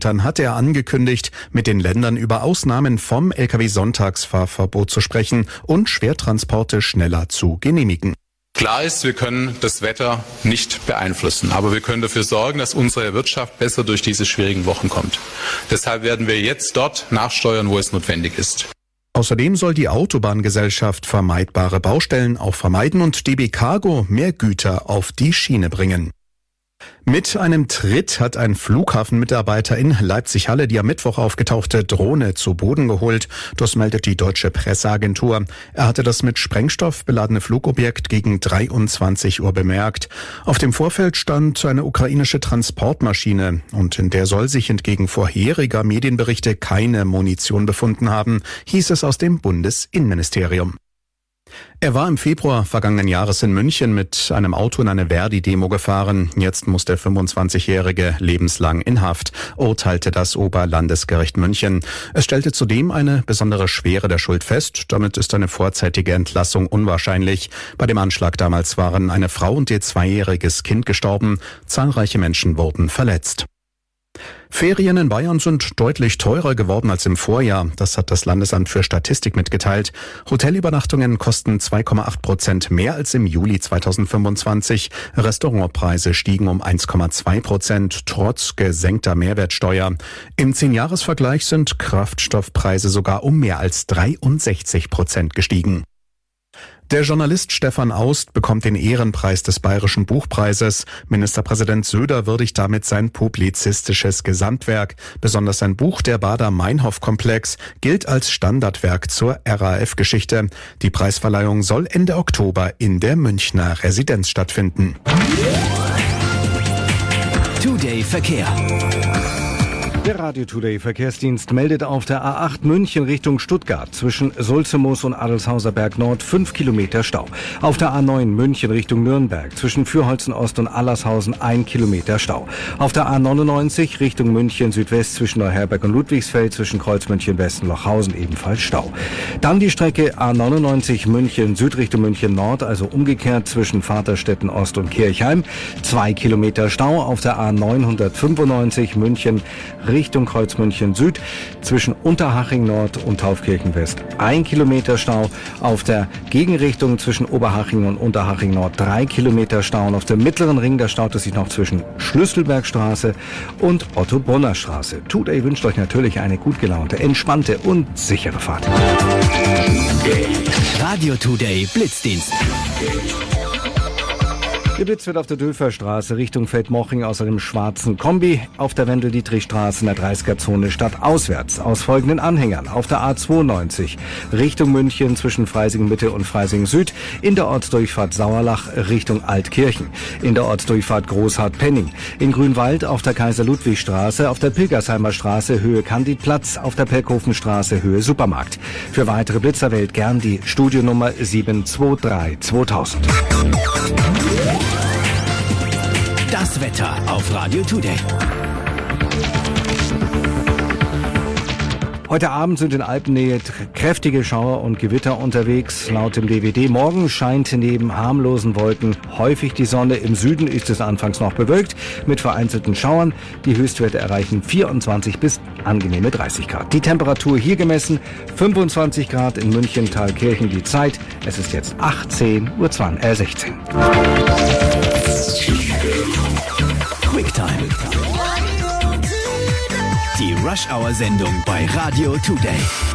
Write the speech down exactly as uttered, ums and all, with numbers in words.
Vertretern hat er angekündigt, mit den Ländern über Ausnahmen vom L K W-Sonntagsfahrverbot zu sprechen und Schwertransporte schneller zu genehmigen. Klar ist, wir können das Wetter nicht beeinflussen, aber wir können dafür sorgen, dass unsere Wirtschaft besser durch diese schwierigen Wochen kommt. Deshalb werden wir jetzt dort nachsteuern, wo es notwendig ist. Außerdem soll die Autobahngesellschaft vermeidbare Baustellen auch vermeiden und D B Cargo mehr Güter auf die Schiene bringen. Mit einem Tritt hat ein Flughafenmitarbeiter in Leipzig-Halle die am Mittwoch aufgetauchte Drohne zu Boden geholt. Das meldet die deutsche Presseagentur. Er hatte das mit Sprengstoff beladene Flugobjekt gegen dreiundzwanzig Uhr bemerkt. Auf dem Vorfeld stand eine ukrainische Transportmaschine und in der soll sich entgegen vorheriger Medienberichte keine Munition befunden haben, hieß es aus dem Bundesinnenministerium. Er war im Februar vergangenen Jahres in München mit einem Auto in eine Verdi-Demo gefahren. Jetzt muss der fünfundzwanzigjährige lebenslang in Haft, urteilte das Oberlandesgericht München. Es stellte zudem eine besondere Schwere der Schuld fest. Damit ist eine vorzeitige Entlassung unwahrscheinlich. Bei dem Anschlag damals waren eine Frau und ihr zweijähriges Kind gestorben. Zahlreiche Menschen wurden verletzt. Ferien in Bayern sind deutlich teurer geworden als im Vorjahr. Das hat das Landesamt für Statistik mitgeteilt. Hotelübernachtungen kosten zwei Komma acht Prozent mehr als im Juli zweitausendfünfundzwanzig. Restaurantpreise stiegen um eins Komma zwei Prozent, trotz gesenkter Mehrwertsteuer. Im Zehnjahresvergleich sind Kraftstoffpreise sogar um mehr als dreiundsechzig Prozent gestiegen. Der Journalist Stefan Aust bekommt den Ehrenpreis des Bayerischen Buchpreises. Ministerpräsident Söder würdigt damit sein publizistisches Gesamtwerk. Besonders sein Buch Der Baader-Meinhof-Komplex gilt als Standardwerk zur R A F-Geschichte. Die Preisverleihung soll Ende Oktober in der Münchner Residenz stattfinden. Today Verkehr. Der Radio Today Verkehrsdienst meldet auf der A acht München Richtung Stuttgart zwischen Sulzemoos und Adelshauser Berg Nord fünf Kilometer Stau. Auf der A neun München Richtung Nürnberg zwischen Fürholzen Ost und Allershausen ein Kilometer Stau. Auf der A neunundneunzig Richtung München Südwest zwischen Neuherberg und Ludwigsfeld zwischen Kreuzmünchen West und Lochhausen ebenfalls Stau. Dann die Strecke A neunundneunzig München Süd Richtung München Nord, also umgekehrt zwischen Vaterstetten Ost und Kirchheim. Zwei Kilometer Stau auf der A neunhundertfünfundneunzig München Richtung Kreuzmünchen Süd zwischen Unterhaching Nord und Taufkirchen West. Ein Kilometer Stau. Auf der Gegenrichtung zwischen Oberhaching und Unterhaching Nord drei Kilometer Stau. Und auf dem mittleren Ring, da staut es sich noch zwischen Schlüsselbergstraße und Otto-Bronner-Straße. Today wünscht euch natürlich eine gut gelaunte, entspannte und sichere Fahrt. Radio Today Blitzdienst. Der Blitz wird auf der Dülferstraße Richtung Feldmoching aus einem schwarzen Kombi, auf der Wendel-Dietrich-Straße in der dreißiger-Zone stadtauswärts aus folgenden Anhängern. Auf der A zweiundneunzig Richtung München zwischen Freising-Mitte und Freising-Süd, in der Ortsdurchfahrt Sauerlach Richtung Altkirchen, in der Ortsdurchfahrt Großhardt-Penning, in Grünwald auf der Kaiser-Ludwig-Straße, auf der Pilgersheimer Straße Höhe Candidplatz, auf der Pelkhofenstraße Höhe Supermarkt. Für weitere Blitzer wählt gern die Studionummer sieben zwei drei zweitausend. Das Wetter auf Radio Today. Heute Abend sind in Alpennähe kräftige Schauer und Gewitter unterwegs. Laut dem D W D morgen scheint neben harmlosen Wolken häufig die Sonne. Im Süden ist es anfangs noch bewölkt mit vereinzelten Schauern. Die Höchstwerte erreichen vierundzwanzig bis angenehme dreißig Grad. Die Temperatur hier gemessen fünfundzwanzig Grad in München, Thalkirchen die Zeit. Es ist jetzt achtzehn Uhr sechzehn. Quicktime. Die Rush-Hour-Sendung bei Radio Today.